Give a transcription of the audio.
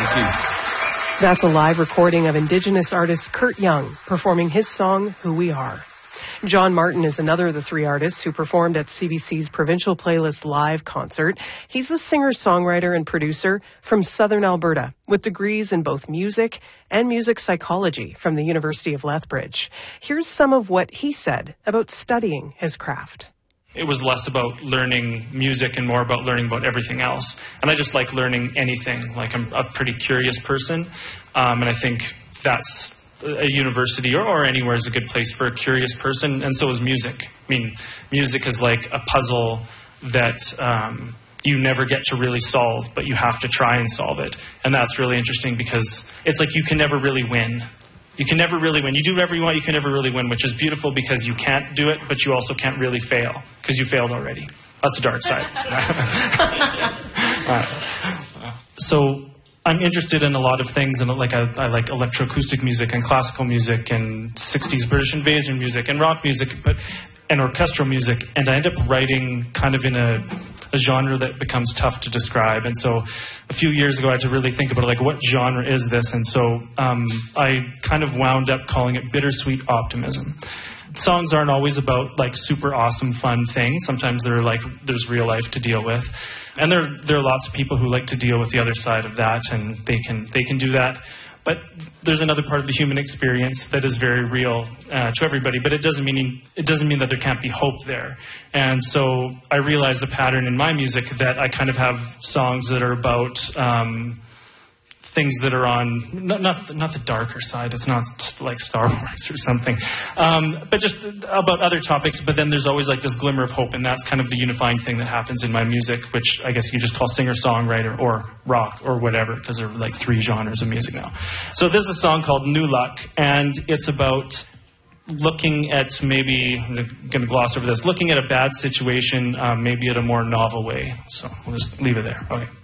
Thank you. That's a live recording of Indigenous artist Kurt Young performing his song, Who We Are. John Martin is another of the three artists who performed at CBC's Provincial Playlist Live concert. He's a singer-songwriter and producer from Southern Alberta with degrees in both music and music psychology from the University of Lethbridge. Here's some of what he said about studying his craft. It was less about learning music and more about learning about everything else. And I just like learning anything. Like, I'm a pretty curious person, and I think that's a university or anywhere is a good place for a curious person, and so is music. I mean, music is like a puzzle that you never get to really solve, but you have to try and solve it. And that's really interesting because it's like you can never really win. You can never really win. You do whatever you want, you can never really win, which is beautiful because you can't do it, but you also can't really fail because you failed already. That's the dark side. So I'm interested in a lot of things, and like I like electroacoustic music and classical music and 60s British invasion music and rock music, and orchestral music, and I end up writing kind of in a genre that becomes tough to describe. And so a few years ago I had to really think about like, what genre is this? And so I kind of wound up calling it bittersweet optimism. Songs aren't always about like super awesome fun things. Sometimes they're like there's real life to deal with, and there are lots of people who like to deal with the other side of that, and they can do that. But there's another part of the human experience that is very real to everybody. But it doesn't mean that there can't be hope there. And so I realized a pattern in my music that I kind of have songs that are about things that are on not the darker side. It's not just like Star Wars or something, but just about other topics. But then there's always like this glimmer of hope, and that's kind of the unifying thing that happens in my music, which I guess you just call singer-songwriter or rock or whatever, because there are like three genres of music now. So this is a song called New Luck, and it's about looking at, maybe I'm going to gloss over this, looking at a bad situation, maybe at a more novel way. So we'll just leave it there. Okay.